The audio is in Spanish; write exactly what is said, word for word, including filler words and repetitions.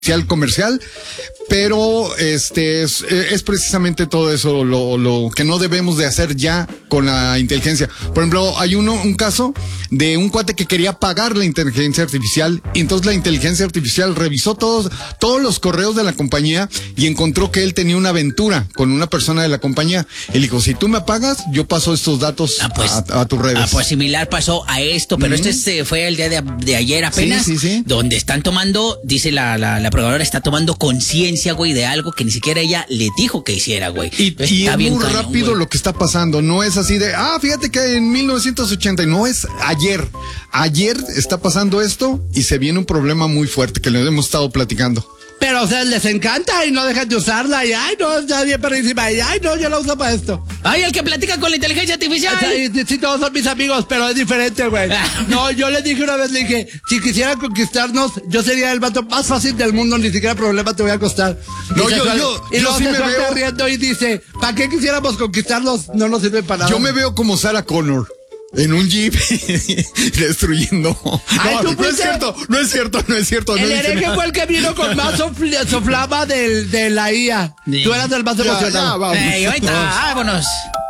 comercial, pero este es, es precisamente todo eso lo, lo que no debemos de hacer ya con la inteligencia. Por ejemplo, hay uno un caso de un cuate que quería pagar la inteligencia artificial, y entonces la inteligencia artificial revisó todos todos los correos de la compañía y encontró que él tenía una aventura con una persona de la compañía. Él dijo, si tú me pagas, yo paso estos datos ah, pues, a, a tus redes. Ah, pues similar pasó a esto, pero mm-hmm. este fue el día de, de ayer apenas, sí, sí, sí. donde están tomando, dice la, la, la programadora, está tomando conciencia, güey, de algo que ni siquiera ella le dijo que hiciera, güey. Y, y es muy cañón, rápido, güey, lo que está pasando. No es así de, ah, fíjate que en mil novecientos ochenta, no es ayer. Ayer está pasando esto y se viene un problema muy fuerte que les hemos estado platicando. Pero, o sea, les encanta y no dejan de usarla. Y, ay, no, está bien perrísima. Y, ay, no, yo la uso para esto. Ay, el que platica con la inteligencia artificial. O sea, y, sí, todos son mis amigos, pero es diferente, güey. No, yo le dije una vez, le dije, si quisiera conquistarnos, yo sería el vato más fácil del mundo, ni siquiera problema te voy a costar. No, y yo, suel, yo, y yo luego sí se me suelta veo riendo y dice, ¿para qué quisiéramos conquistarlos? No nos sirve para nada. Yo me veo como Sarah Connor. En un jeep destruyendo. Ay, no, no es cierto, no es cierto, no es cierto. El no hereje fue el que vino con más sofl- soflama del, de la I A. Sí. Tú eras el más emocionado. Ey, ahorita, vámonos.